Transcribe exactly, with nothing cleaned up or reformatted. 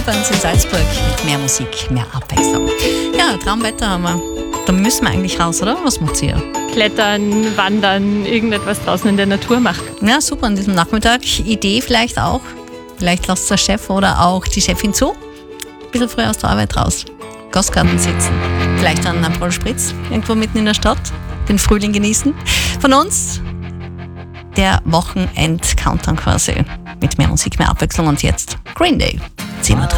uns in Salzburg mit mehr Musik, mehr Abwechslung. Ja, Traumwetter haben wir. Da müssen wir eigentlich raus, oder? Was macht ihr? Klettern, wandern, irgendetwas draußen in der Natur machen. Ja, super, an diesem Nachmittag. Idee vielleicht auch. Vielleicht lasst der Chef oder auch die Chefin zu. Ein bisschen früher aus der Arbeit raus. Gastgarten sitzen. Vielleicht an einem Paul Spritz, irgendwo mitten in der Stadt. Den Frühling genießen. Von uns der Wochenend-Countdown quasi. Mit mehr Musik, mehr Abwechslung. Und jetzt Green Day. zehn Uhr dreißig.